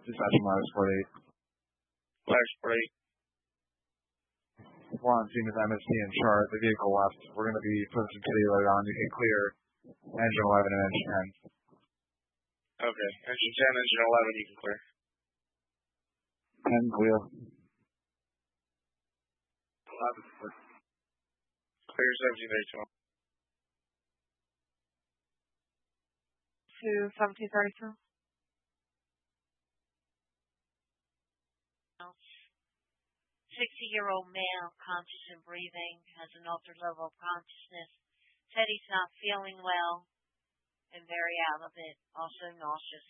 Dispatching Ladder Sport 8. Ladder Sport 8. One team is MST and chart. The vehicle left. We're going to be putting some kitty light on. You can clear engine 11 and engine 10. Okay. Engine 10, engine 11, you can clear. 10 clear. 11 clear. Clear 1732. To 1732. 60-year-old male, conscious and breathing, has an altered level of consciousness. Said he's not feeling well and very out of it, also nauseous.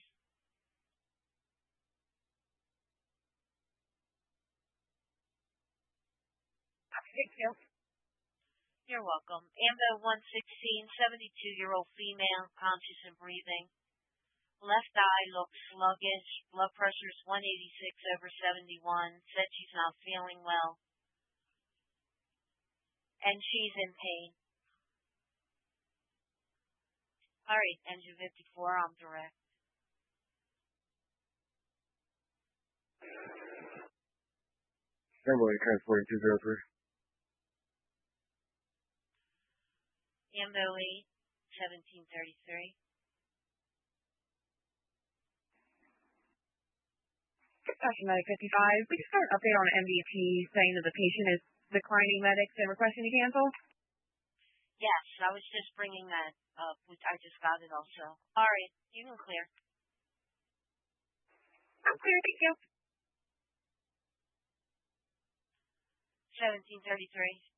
Thank you. You're welcome. AMBO 116, 72-year-old female, conscious and breathing. Left eye looks sluggish. Blood pressure is 186/71. Said she's not feeling well. And she's in pain. All right, engine 54, I'm direct. Assembly transporting 203. AMBO 8, 1733. Dispatching Medic 55. We just got an update on MVP saying that the patient is declining medics and requesting to cancel. Yes, I was just bringing that up. I just got it also. All right, you can clear. I'm clear, thank you. 1733.